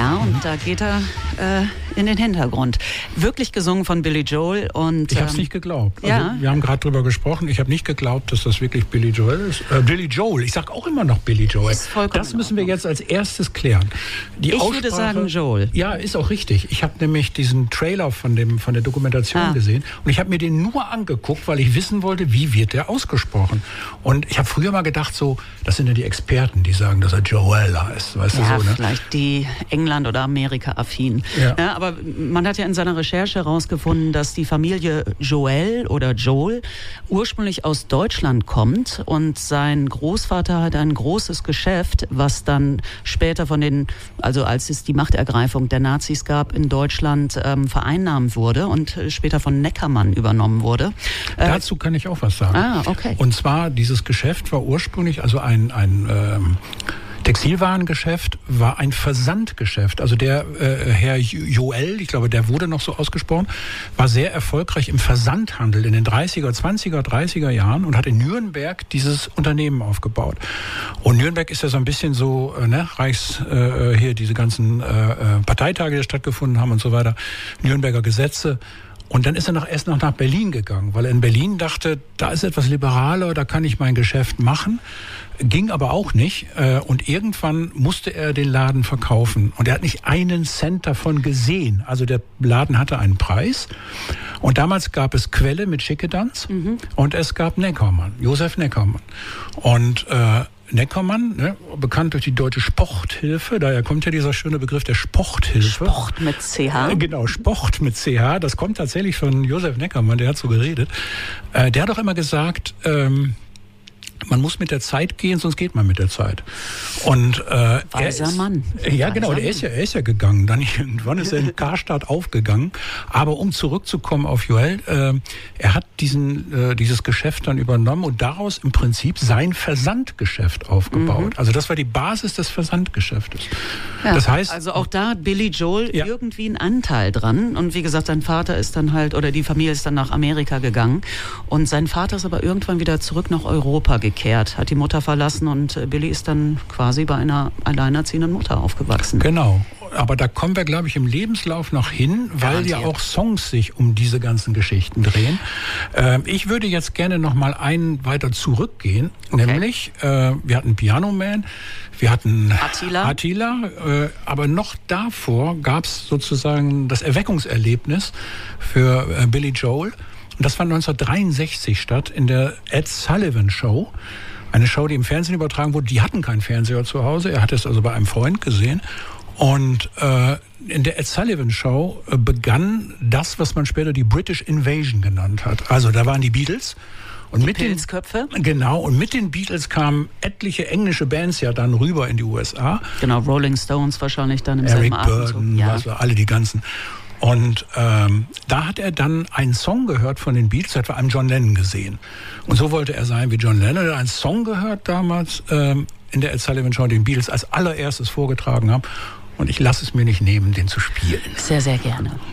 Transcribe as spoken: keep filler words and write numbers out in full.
Ja, und da geht er äh, in den Hintergrund. Wirklich gesungen von Billy Joel. Und, ich habe es ähm, nicht geglaubt. Also, ja. Wir haben gerade drüber gesprochen. Ich habe nicht geglaubt, dass das wirklich Billy Joel ist. Äh, Billy Joel. Ich sage auch immer noch Billy Joel. Ist vollkommen das müssen wir jetzt als erstes klären. Die ich würde sagen Joel. Ja, ist auch richtig. Ich habe nämlich diesen Trailer von, dem, von der Dokumentation ah. gesehen. Und ich habe mir den nur angeguckt, weil ich wissen wollte, wie wird der ausgesprochen. Und ich habe früher mal gedacht, so, das sind ja die Experten, die sagen, dass er Joel heißt. Weißt ja, du so, ne? Vielleicht die England- oder Amerika-affin. Ja. Ja, aber man hat ja in seiner Recherche herausgefunden, dass die Familie Joel oder Joel ursprünglich aus Deutschland kommt und sein Großvater hat ein großes Geschäft, was dann später von den, also als es die Machtergreifung der Nazis gab in Deutschland, ähm, vereinnahmt wurde und später von Neckermann übernommen wurde. Äh, Dazu kann ich auch was sagen. Ah, okay. Und zwar, dieses Geschäft war ursprünglich, also ein, ein ähm, Textilwarengeschäft, war ein Versandgeschäft. Also der äh, Herr Joel, ich glaube, der wurde noch so ausgesprochen, war sehr erfolgreich im Versandhandel in den dreißiger, zwanziger, dreißiger Jahren und hat in Nürnberg dieses Unternehmen aufgebaut. Und Nürnberg ist ja so ein bisschen so, äh, ne, Reichs, äh, hier diese ganzen äh, Parteitage, die stattgefunden haben und so weiter, Nürnberger Gesetze. Und dann ist er noch, erst noch nach Berlin gegangen, weil er in Berlin dachte, da ist etwas liberaler, da kann ich mein Geschäft machen. Ging aber auch nicht. Und irgendwann musste er den Laden verkaufen. Und er hat nicht einen Cent davon gesehen. Also der Laden hatte einen Preis. Und damals gab es Quelle mit Schickedanz mhm. und es gab Neckermann, Josef Neckermann. Und äh, Neckermann, ne, bekannt durch die Deutsche Sporthilfe, daher kommt ja dieser schöne Begriff der Sporthilfe. Sport mit C H. Äh, genau, Sport mit C H, das kommt tatsächlich von Josef Neckermann, der hat so geredet. Äh, der hat doch immer gesagt, ähm, man muss mit der Zeit gehen, sonst geht man mit der Zeit. Und äh, Weiser ist, Mann. Ja, Weiser genau, der ist ja, er ist ja gegangen. Dann irgendwann ist er in Karstadt aufgegangen. Aber um zurückzukommen auf Joel, äh, er hat diesen äh, dieses Geschäft dann übernommen und daraus im Prinzip sein Versandgeschäft aufgebaut. Mhm. Also das war die Basis des Versandgeschäftes. Ja, das heißt, also auch da hat Billy Joel ja. irgendwie einen Anteil dran. Und wie gesagt, sein Vater ist dann halt, oder die Familie ist dann nach Amerika gegangen. Und sein Vater ist aber irgendwann wieder zurück nach Europa gegangen. Gekehrt, hat die Mutter verlassen und Billy ist dann quasi bei einer alleinerziehenden Mutter aufgewachsen. Genau, aber da kommen wir, glaube ich, im Lebenslauf noch hin, weil Garantiert. ja auch Songs sich um diese ganzen Geschichten drehen. Äh, ich würde jetzt gerne noch mal einen weiter zurückgehen, okay. nämlich äh, wir hatten Piano Man, wir hatten Attila, Attila äh, aber noch davor gab es sozusagen das Erweckungserlebnis für äh, Billy Joel. Und das fand neunzehnhundertdreiundsechzig statt in der Ed Sullivan Show. Eine Show, die im Fernsehen übertragen wurde. Die hatten keinen Fernseher zu Hause. Er hat es also bei einem Freund gesehen. Und äh, in der Ed Sullivan Show äh, begann das, was man später die British Invasion genannt hat. Also da waren die Beatles. Und die mit Pilzköpfe? Den, genau, und mit den Beatles kamen etliche englische Bands ja dann rüber in die U S A. Genau, Rolling Stones wahrscheinlich dann im Eric selben Atemzug. Burden, Ja. was war, alle die ganzen. Und ähm, da hat er dann einen Song gehört von den Beatles, hat bei einem John Lennon gesehen. Und so wollte er sein wie John Lennon. Er hat einen Song gehört damals ähm, in der Ed Sullivan Show, den Beatles als allererstes vorgetragen haben. Und ich lasse es mir nicht nehmen, den zu spielen. Sehr, sehr gerne.